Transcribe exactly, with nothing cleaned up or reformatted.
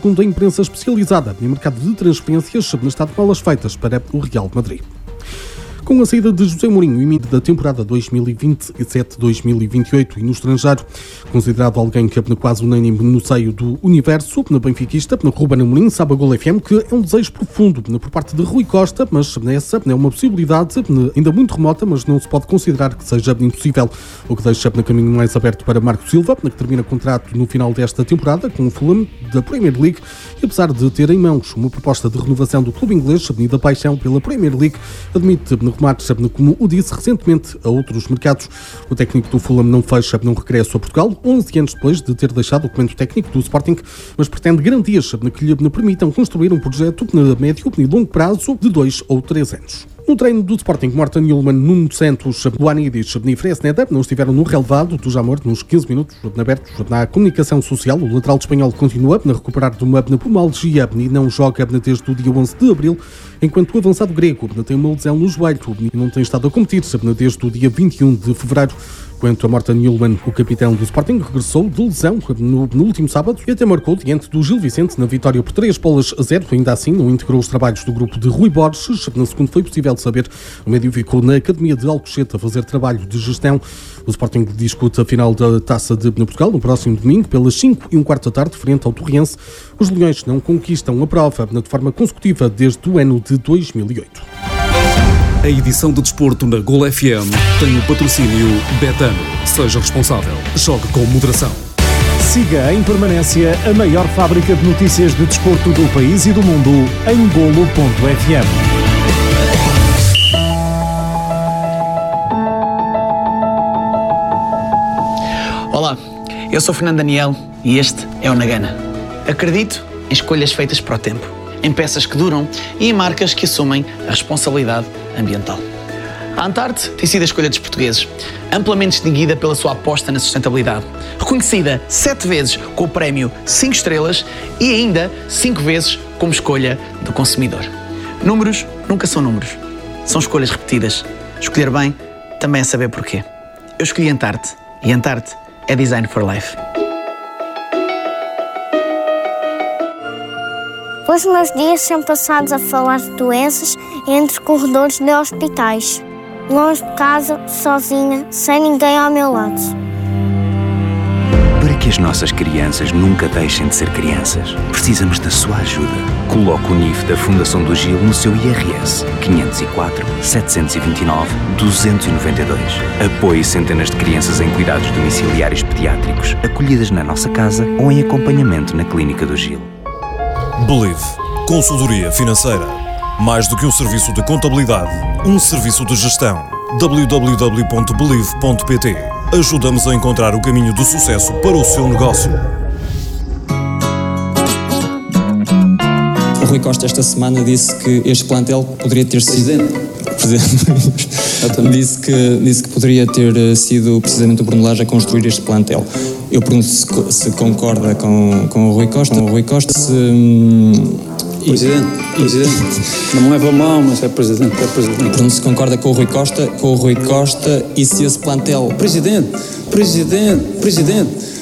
segundo a imprensa especializada em mercado de transferências, está de malas feitas para o Real Madrid. Com a saída de José Mourinho e da temporada dois mil e vinte e sete dois mil e vinte e oito e no estrangeiro, considerado alguém que é quase unânime no seio do universo na benfiquista, na Ruben Amorim, sabe a Gol F M que é um desejo profundo por parte de Rui Costa, mas essa é uma possibilidade ainda muito remota, mas não se pode considerar que seja impossível, o que deixa no caminho mais aberto para Marco Silva, que termina contrato no final desta temporada com o Fulham da Premier League, e apesar de ter em mãos uma proposta de renovação do clube inglês, da paixão pela Premier League, admite remates, como o disse recentemente a outros mercados. O técnico do Fulham não fecha num regresso a Portugal, onze anos depois de ter deixado o comando técnico do Sporting, mas pretende garantias que lhe permitam construir um projeto a médio e longo prazo de dois ou três anos. No treino do Sporting, Morten Hjulmand, Nuno Santos, Ioannidis e Fresneda não estiveram no relevado do Jamor nos quinze minutos abertos na comunicação social. O lateral espanhol continua a recuperar de uma pneumalgia e não joga desde o dia onze de abril, enquanto o avançado grego tem uma lesão no joelho e não tem estado a competir desde o dia vinte e um de fevereiro. Quanto a Morten Hjulmand, o capitão do Sporting regressou de lesão no, no último sábado e até marcou diante do Gil Vicente na vitória por três bolas a zero. Ainda assim, não integrou os trabalhos do grupo de Rui Borges. Na segunda foi possível saber, o médio ficou na Academia de Alcochete a fazer trabalho de gestão. O Sporting discute a final da Taça de Portugal no próximo domingo, pelas cinco e um quarto da tarde, frente ao Torriense. Os Leões não conquistam a prova de forma consecutiva desde o ano de dois mil e oito. A edição de desporto na Gol F M tem o patrocínio Betano. Seja responsável. Jogue com moderação. Siga em permanência a maior fábrica de notícias de desporto do país e do mundo em golo ponto f m. Olá, eu sou Fernando Daniel e este é o Nagana. Acredito em escolhas feitas para o tempo, em peças que duram e em marcas que assumem a responsabilidade ambiental. A Antarte tem sido a escolha dos portugueses, amplamente distinguida pela sua aposta na sustentabilidade, reconhecida sete vezes com o prémio cinco estrelas e ainda cinco vezes como escolha do consumidor. Números nunca são números, são escolhas repetidas. Escolher bem também é saber porquê. Eu escolhi Antarte e Antarte é Design for Life. Os meus dias são passados a falar de doenças entre corredores de hospitais. Longe de casa, sozinha, sem ninguém ao meu lado. Para que as nossas crianças nunca deixem de ser crianças, precisamos da sua ajuda. Coloque o N I F da Fundação do Gil no seu I R S. quinhentos e quatro, setecentos e vinte e nove, duzentos e noventa e dois. Apoie centenas de crianças em cuidados domiciliários pediátricos, acolhidas na nossa casa ou em acompanhamento na Clínica do Gil. Believe. Consultoria financeira. Mais do que um serviço de contabilidade, um serviço de gestão. w w w ponto believe ponto p t. Ajuda-nos a encontrar o caminho do sucesso para o seu negócio. O Rui Costa esta semana disse que este plantel poderia ter sido... Presidente. disse, que, disse que poderia ter sido precisamente o Bruno Lage a construir este plantel. Eu pergunto se, se concorda com, com o Rui Costa. Com o Rui Costa se, hum, Presidente, e, Presidente, não me leva mal, mas é Presidente, é Presidente. Pergunto se concorda com o Rui Costa, com o Rui Costa e se esse plantel... Presidente, Presidente, Presidente.